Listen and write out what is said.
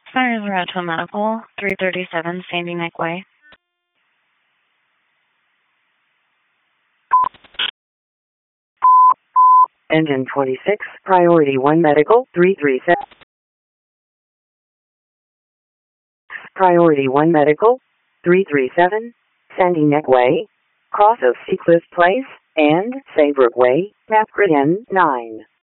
Cyrus Rato Medical, 337 Sandy Neck Way. Engine 26, Priority 1 Medical, 337. Priority 1 Medical, 337, Sandy Neck Way, cross of Seacliff Place, and Saybrook Way, Map Grid N9.